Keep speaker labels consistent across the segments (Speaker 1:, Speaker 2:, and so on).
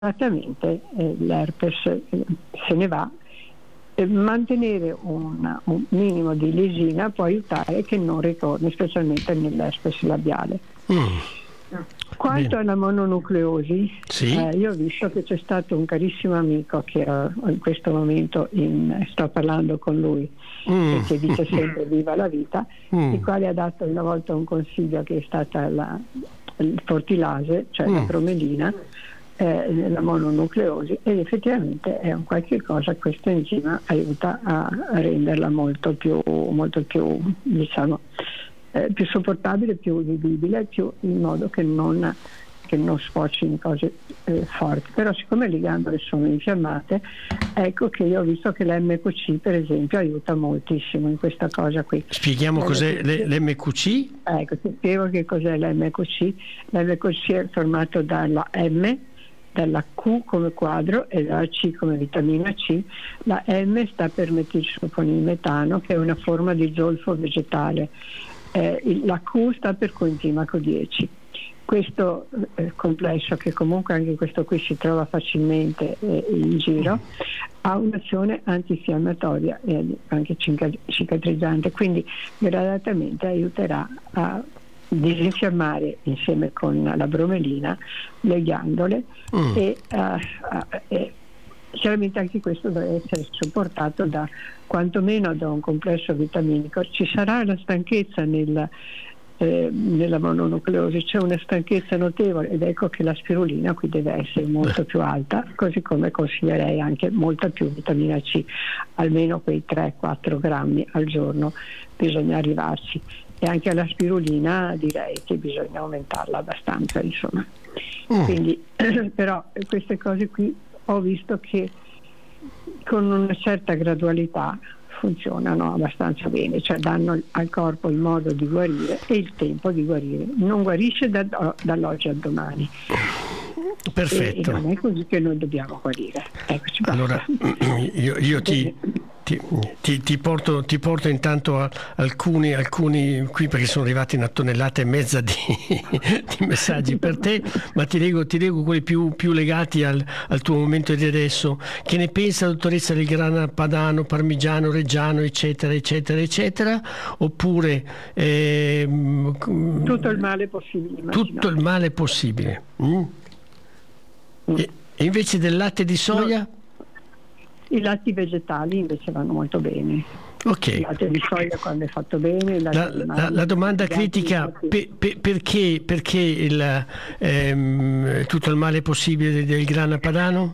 Speaker 1: gradatamente l'herpes se ne va. Mantenere un minimo di lisina può aiutare che non ritorni, specialmente nell'herpes labiale. Quanto alla mononucleosi,
Speaker 2: sì?
Speaker 1: Io ho visto che c'è stato un carissimo amico che in questo momento sto parlando con lui e che dice sempre viva la vita, il quale ha dato una volta un consiglio che è stata il fortilase, cioè la bromelina, la mononucleosi, ed effettivamente è un qualche cosa, questo enzima aiuta a renderla molto più diciamo più sopportabile, più vivibile, in modo che non sfoci in cose forti. Però siccome le gambole sono infiammate, ecco che io ho visto che l'MQC per esempio aiuta moltissimo in questa cosa qui.
Speaker 2: Spieghiamo cos'è l'MQC?
Speaker 1: Ecco, ti spiego che cos'è l'MQC. L'MQC è formato dalla M, dalla Q come quadro e dalla C come vitamina C. La M sta per metilsulfonilmetano, che è una forma di zolfo vegetale. La Q sta per coenzima Q10. Questo complesso, che comunque anche questo qui si trova facilmente in giro, ha un'azione antinfiammatoria e anche cicatrizzante, quindi gradatamente aiuterà a disinfiammare insieme con la bromelina le ghiandole e chiaramente anche questo deve essere supportato quantomeno da un complesso vitaminico. Ci sarà la stanchezza nella mononucleosi, c'è una stanchezza notevole, ed ecco che la spirulina qui deve essere molto più alta, così come consiglierei anche molta più vitamina C, almeno quei 3-4 grammi al giorno bisogna arrivarci, e anche alla spirulina direi che bisogna aumentarla abbastanza, insomma. Quindi però queste cose qui ho visto che con una certa gradualità funzionano abbastanza bene, cioè danno al corpo il modo di guarire e il tempo di guarire. Non guarisce dall'oggi al domani.
Speaker 2: Perfetto.
Speaker 1: E non è così che noi dobbiamo guarire. Eccoci,
Speaker 2: allora io ti porto intanto alcuni qui, perché sono arrivati 1,5 tonnellate di messaggi per te, ma ti leggo quelli più legati al tuo momento di adesso. Che ne pensa la dottoressa del grana padano, parmigiano, reggiano, eccetera eccetera eccetera? Oppure
Speaker 1: tutto il male possibile,
Speaker 2: tutto il male possibile. E invece del latte di soia?
Speaker 1: I latti vegetali invece vanno molto bene.
Speaker 2: Okay.
Speaker 1: Il latte di soia quando è fatto bene.
Speaker 2: La domanda critica, perché tutto il male possibile del grana padano?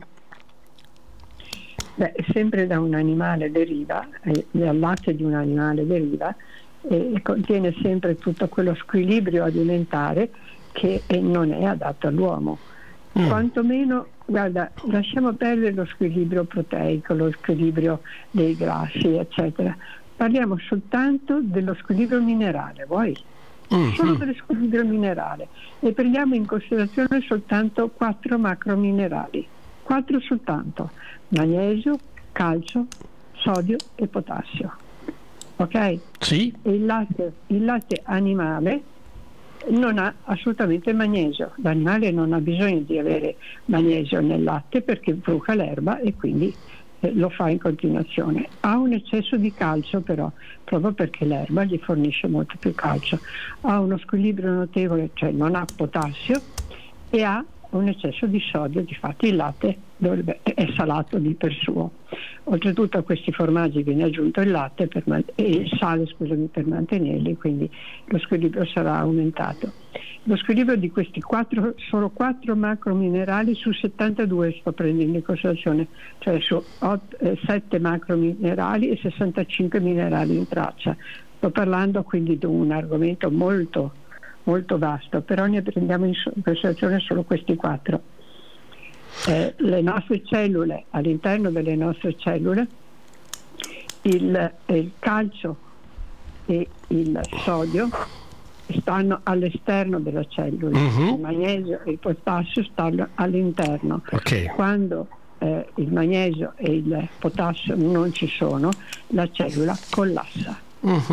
Speaker 1: Beh, sempre da un animale deriva, dal latte di un animale deriva, e contiene sempre tutto quello squilibrio alimentare che non è adatto all'uomo. Quantomeno, guarda, lasciamo perdere lo squilibrio proteico, lo squilibrio dei grassi, eccetera. Parliamo soltanto dello squilibrio minerale, vuoi? Solo dello squilibrio minerale. E prendiamo in considerazione soltanto 4 macrominerali. 4 soltanto: magnesio, calcio, sodio e potassio. Ok?
Speaker 2: Sì.
Speaker 1: E il latte animale non ha assolutamente magnesio. L'animale non ha bisogno di avere magnesio nel latte perché bruca l'erba e quindi lo fa in continuazione. Ha un eccesso di calcio però, proprio perché l'erba gli fornisce molto più calcio. Ha uno squilibrio notevole, cioè non ha potassio, e ha un eccesso di sodio. Difatti il latte è salato di per suo. Oltretutto a questi formaggi viene aggiunto il latte il sale per mantenerli, quindi lo squilibrio sarà aumentato. Lo squilibrio di questi solo 4 macrominerali su 72 sto prendendo in considerazione, cioè su 7 macrominerali e 65 minerali in traccia. Sto parlando quindi di un argomento molto molto vasto, però ne prendiamo in considerazione solo questi 4. Le nostre cellule, all'interno delle nostre cellule, il calcio e il sodio stanno all'esterno della cellula, il magnesio e il potassio stanno all'interno.
Speaker 2: Okay.
Speaker 1: Quando il magnesio e il potassio non ci sono, la cellula collassa.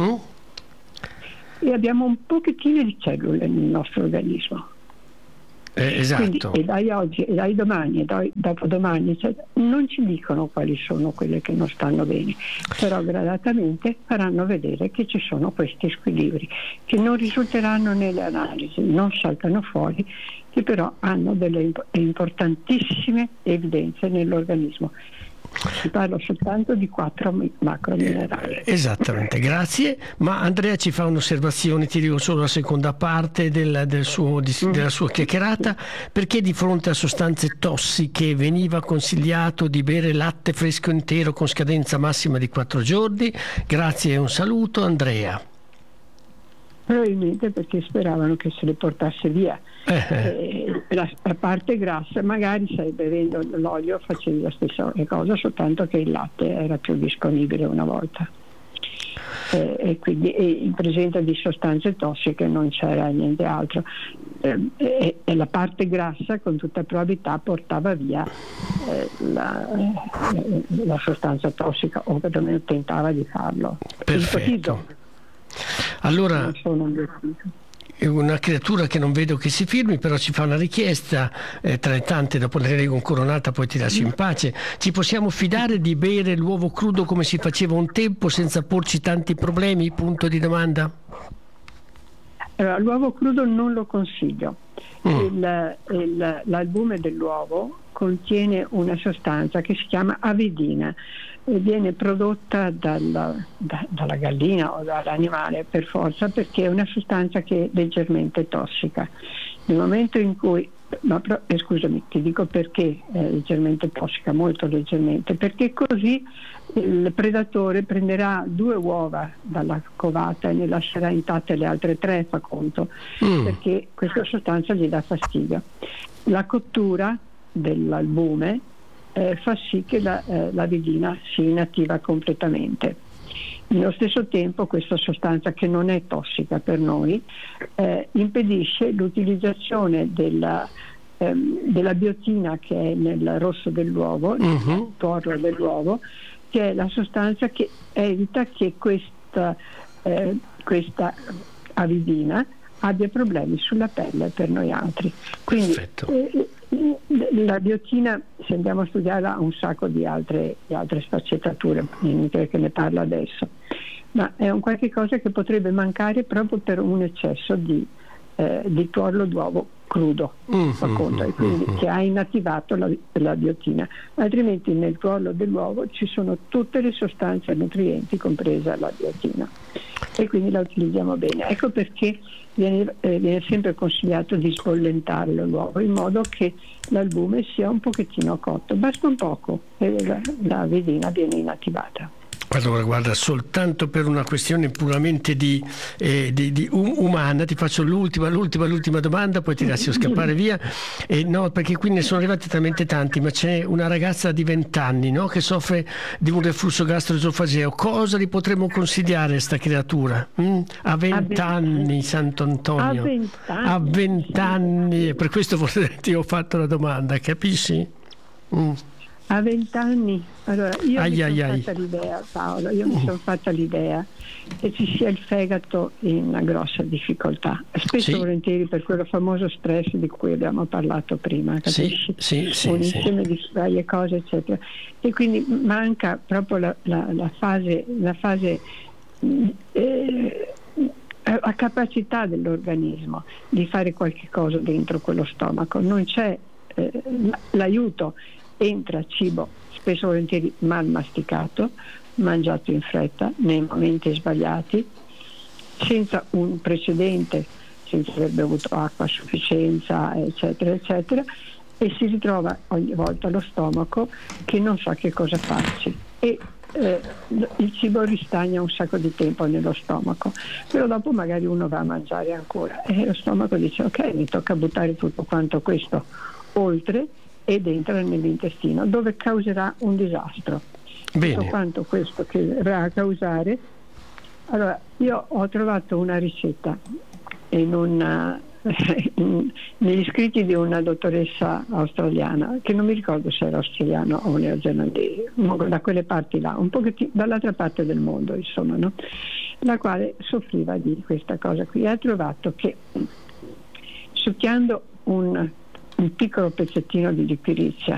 Speaker 1: E abbiamo un pochettino di cellule nel nostro organismo.
Speaker 2: Esatto.
Speaker 1: Quindi, e dai oggi, e dai domani, e dai dopodomani, non ci dicono quali sono quelle che non stanno bene, però gradatamente faranno vedere che ci sono questi squilibri, che non risulteranno nelle analisi, non saltano fuori, che però hanno delle importantissime evidenze nell'organismo. Si parla soltanto di 4 macrominerali.
Speaker 2: Esattamente, grazie. Ma Andrea ci fa un'osservazione, ti dico solo la seconda parte della sua chiacchierata. Perché di fronte a sostanze tossiche veniva consigliato di bere latte fresco intero con scadenza massima di 4 giorni? Grazie e un saluto, Andrea.
Speaker 1: Probabilmente perché speravano che se le portasse via. La parte grassa, magari sai, bevendo l'olio facevi la stessa cosa, soltanto che il latte era più disponibile una volta, e quindi in presenza di sostanze tossiche non c'era niente altro, e la parte grassa con tutta probabilità portava via la sostanza tossica, o perlomeno tentava di farlo.
Speaker 2: Perfetto. Allora, è una creatura che non vedo che si firmi, però ci fa una richiesta, tra le tante, dopo ne leggo ancora un'altra, poi ti lascio in pace. Ci possiamo fidare di bere l'uovo crudo come si faceva un tempo senza porci tanti problemi? Punto di domanda.
Speaker 1: Allora, l'uovo crudo non lo consiglio. L'albume dell'uovo contiene una sostanza che si chiama avidina, e viene prodotta dalla gallina o dall'animale per forza, perché è una sostanza che è leggermente tossica. Nel momento in cui, scusami, ti dico perché è leggermente tossica, molto leggermente, perché così il predatore prenderà 2 uova dalla covata e ne lascerà intatte le altre 3, fa conto, perché questa sostanza gli dà fastidio. La cottura dell'albume fa sì che l'avidina si inattiva completamente. Nello stesso tempo questa sostanza, che non è tossica per noi, impedisce l'utilizzazione della biotina, che è nel rosso dell'uovo, nel tuorlo dell'uovo, che è la sostanza che evita che questa avidina abbia problemi sulla pelle per noi altri. Quindi la biotina, se andiamo a studiarla, ha un sacco di altre sfaccettature, che ne parlo adesso, ma è un qualche cosa che potrebbe mancare proprio per un eccesso di tuorlo d'uovo crudo, e quindi che ha inattivato la biotina. Altrimenti nel tuorlo dell'uovo ci sono tutte le sostanze nutrienti, compresa la biotina, e quindi la utilizziamo bene. Ecco perché viene sempre consigliato di sbollentare l'uovo, in modo che l'albume sia un pochettino cotto, basta un poco e la avidina viene inattivata.
Speaker 2: Allora, guarda, soltanto per una questione puramente umana ti faccio l'ultima domanda, poi ti lascio scappare via. No, perché qui ne sono arrivati talmente tanti, ma c'è una ragazza di 20 anni, no, che soffre di un reflusso gastroesofageo. Cosa gli potremmo consigliare a sta creatura? A 20 anni, Santo Antonio. A 20 anni. Per questo ti ho fatto la domanda, capisci?
Speaker 1: A 20 anni, allora io mi sono fatta l'idea, Paolo, mi sono fatta l'idea che ci sia il fegato in una grossa difficoltà, spesso e volentieri per quello famoso stress di cui abbiamo parlato prima, capisci? Un insieme di varie cose, eccetera, e quindi manca proprio la fase la capacità dell'organismo di fare qualche cosa dentro quello stomaco, non c'è l'aiuto. Entra cibo spesso e volentieri mal masticato, mangiato in fretta, nei momenti sbagliati, senza un precedente, senza aver bevuto acqua a sufficienza, eccetera, eccetera, e si ritrova ogni volta lo stomaco che non sa che cosa farci, e il cibo ristagna un sacco di tempo nello stomaco, però dopo magari uno va a mangiare ancora e lo stomaco dice: ok, mi tocca buttare tutto quanto questo oltre, ed entra nell'intestino, dove causerà un disastro.
Speaker 2: Bene.
Speaker 1: Tutto quanto questo che verrà a causare. Allora, io ho trovato una ricetta negli scritti di una dottoressa australiana, che non mi ricordo se era australiana o neozelandese, da quelle parti là, un pochettino dall'altra parte del mondo, insomma, no? La quale soffriva di questa cosa qui. Ha trovato che succhiando un un piccolo pezzettino di liquirizia.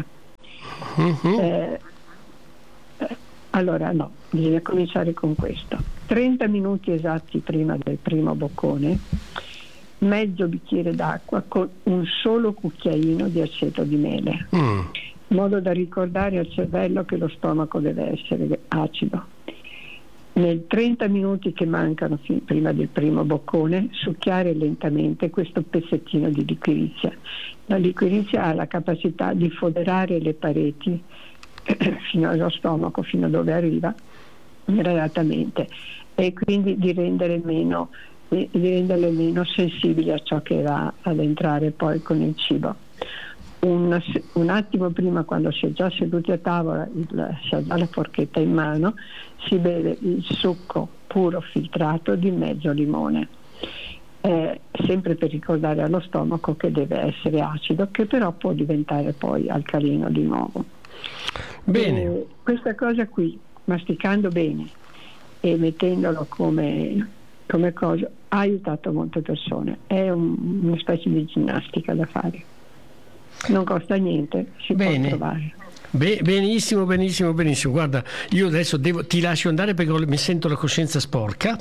Speaker 1: Allora no, bisogna cominciare con questo. 30 minuti esatti prima del primo boccone, mezzo bicchiere d'acqua con un solo cucchiaino di aceto di mele, in modo da ricordare al cervello che lo stomaco deve essere acido. Nei 30 minuti che mancano prima del primo boccone, succhiare lentamente questo pezzettino di liquirizia. La liquirizia ha la capacità di foderare le pareti fino allo stomaco, fino a dove arriva, gradatamente, e quindi di renderle meno sensibili a ciò che va ad entrare poi con il cibo. Un attimo prima, quando si è già seduti a tavola, si ha già la forchetta in mano, si beve il succo puro filtrato di mezzo limone, sempre per ricordare allo stomaco che deve essere acido, che però può diventare poi alcalino di nuovo.
Speaker 2: Bene.
Speaker 1: Questa cosa qui, masticando bene e mettendolo come cosa, ha aiutato molte persone. È una specie di ginnastica da fare. Non costa niente, si può trovare.
Speaker 2: Benissimo. Guarda, io adesso ti lascio andare perché mi sento la coscienza sporca.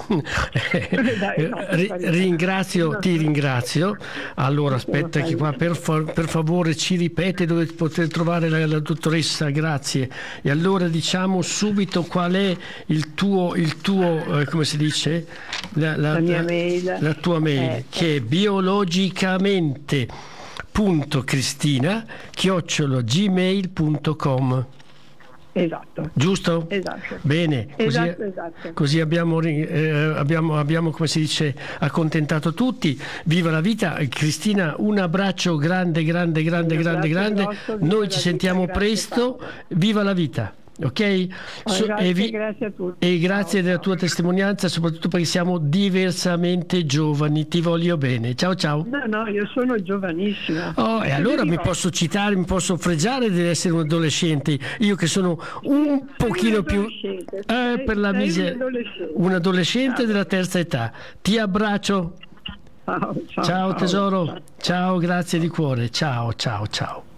Speaker 2: Ti ringrazio. Allora aspetta che qua per favore ci ripete dove poter trovare la dottoressa, grazie. E allora diciamo subito qual è il tuo come si dice? La mia mail. La tua mail, che è biologica.cristina@gmail.com.
Speaker 1: Esatto.
Speaker 2: Giusto?
Speaker 1: Esatto.
Speaker 2: Bene, così abbiamo come si dice, accontentato tutti. Viva la vita. Cristina, un abbraccio grande. Noi ci sentiamo presto. Viva la vita. Ok?
Speaker 1: Grazie a tutti.
Speaker 2: E grazie della tua testimonianza, soprattutto perché siamo diversamente giovani. Ti voglio bene. Ciao.
Speaker 1: No, io sono giovanissima.
Speaker 2: E allora mi posso fregiare di essere un adolescente. Io che sono un pochino più per la miseria, un adolescente della terza età. Ti abbraccio. Ciao tesoro. Ciao, grazie di cuore. Ciao.